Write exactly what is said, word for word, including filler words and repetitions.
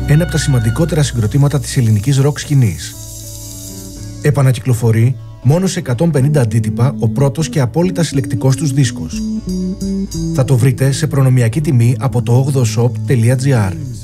ένα από τα σημαντικότερα συγκροτήματα της ελληνικής ροκ σκηνής. Επανακυκλοφορεί μόνο σε εκατόν πενήντα αντίτυπα ο πρώτος και απόλυτα συλλεκτικός τους δίσκος. Θα το βρείτε σε προνομιακή τιμή από το ογδοshop τελεία gr.